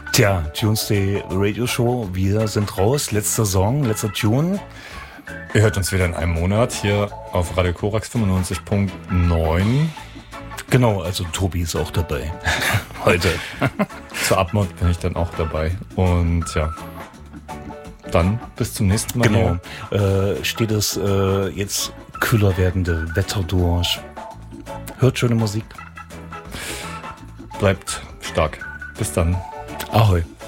Tja, Tuesday Radio Show, wir sind raus. Letzter Song, letzter Tune. Ihr hört uns wieder in einem Monat hier auf Radio Korax 95.9. Genau, also Tobi ist auch dabei. Heute. Zur Abmod bin ich dann auch dabei. Und ja, dann bis zum nächsten Mal. Genau. Steht das jetzt kühler werdende Wetter durch. Hört schöne Musik. Bleibt stark. Bis dann. Ahoi.